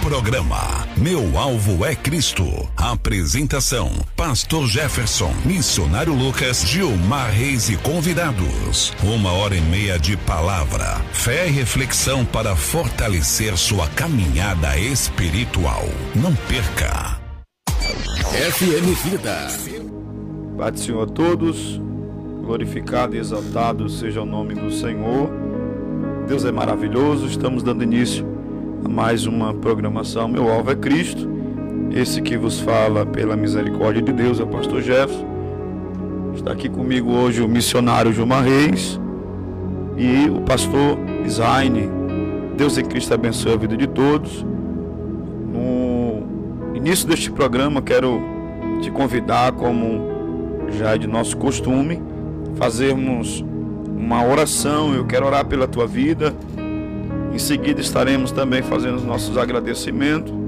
Programa Meu Alvo é Cristo. Apresentação: Pastor Jefferson, Missionário Lucas, Gilmar Reis e convidados. 1h30 de palavra, fé e reflexão para fortalecer sua caminhada espiritual. Não perca. FM Vida. Pai do Senhor a todos, glorificado e exaltado seja o nome do Senhor. Deus é maravilhoso. Estamos dando início a mais uma programação Meu Alvo é Cristo. Esse que vos fala pela misericórdia de Deus é o Pastor Jefferson. Está aqui comigo hoje o missionário Gilmar Reis e o pastor Isaine. Deus em Cristo abençoe a vida de todos. No início deste programa quero te convidar, como já é de nosso costume, fazermos uma oração. Eu quero orar pela tua vida. Em seguida estaremos também fazendo os nossos agradecimentos.